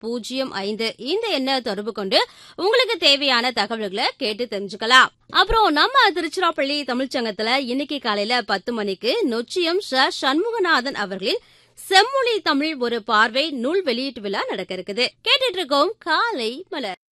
05 இந்த எண்ணை தொடர்பு கொண்டு உங்களுக்கு தேவையான தகவல்களை கேட்டு தெரிஞ்சுக்கலாம். அப்புறம் நம்ம திருச்சிராப்பள்ளி தமிழ்ச்சங்கத்துல இன்னைக்கு காலையில 10 மணிக்கு நொச்சியம் சண்முகநாதன் அவர்களின் செம்மொழி தமிழ் ஒரு பார்வை நூல் வெளியீட்டு விழா நடக்க இருக்குது. கேட்டுட்டு இருக்கோம் காலை மலர்.